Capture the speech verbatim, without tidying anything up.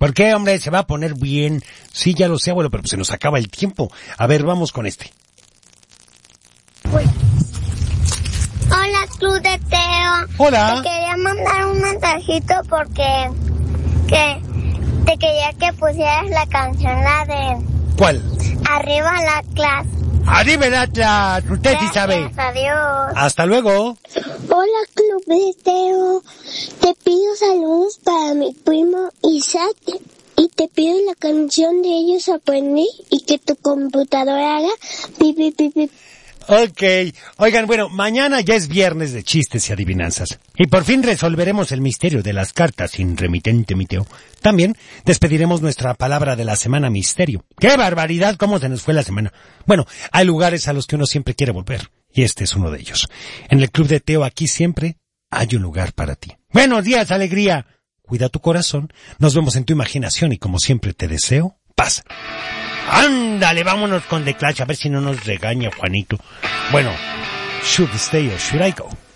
¿Por qué, hombre? Se va a poner bien. Sí, ya lo sé, abuelo, pero pues se nos acaba el tiempo. A ver, vamos con este. Hola, Club de Teo. Hola. Te quería mandar un mensajito porque que te quería que pusieras la canción, la de... ¿Cuál? Arriba la clase. ¡Arriba el Atlas! Usted sí sabe. Adiós. Hasta luego. Hola, Club de Teo. Te pido saludos para mi primo Isaac y te pido la canción de Ellos Aprendí y que tu computadora haga pi, pi, pi, pi. Ok. Oigan, bueno, mañana ya es viernes de chistes y adivinanzas. Y por fin resolveremos el misterio de las cartas sin remitente, mi Teo. También despediremos nuestra palabra de la semana misterio. ¡Qué barbaridad! ¿Cómo se nos fue la semana? Bueno, hay lugares a los que uno siempre quiere volver. Y este es uno de ellos. En el Club de Teo aquí siempre hay un lugar para ti. ¡Buenos días, alegría! Cuida tu corazón. Nos vemos en tu imaginación y como siempre te deseo paz. Ándale, vámonos con The Clash, a ver si no nos regaña Juanito. Bueno, should stay or should I go?